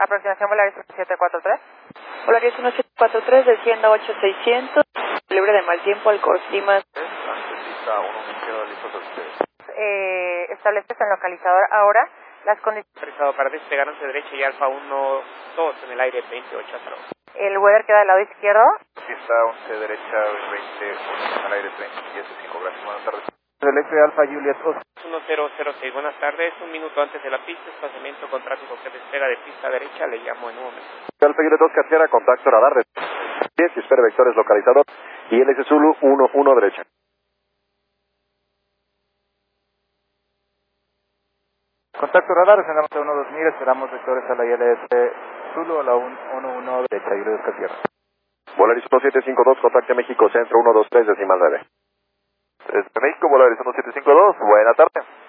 Aproximación Volaris 1743. Volaris 1743, descienda 8600, libre de mal tiempo al clima. Antesista 1, me quedo listo a ustedes. Estableces en localizador ahora las condiciones. Autorizado para despegar hacia derecha y Alfa 1-2 en el aire 28 a 0. El weather queda del lado izquierdo. Aquí está 11 derecha, 20, al aire 30, 5, gracias, buenas tardes. Deleste Alfa Juliet 1006, buenas tardes, un minuto antes de la pista, espaciamiento con tráfico que despega de pista derecha, le llamo en un momento. Alfa Juliet 2, cartera, contacto radar de 10, espera vectores localizador, y LS Zulu 1 derecha. Contacto radar, descendamos a 1-2000, esperamos vectores a la ILS Zulu a la 1-1 derecha, y Oscar Sierra. Volaris 1752, contacte México Centro 123, decimal 9. Desde México, Volaris 1752, buena tarde.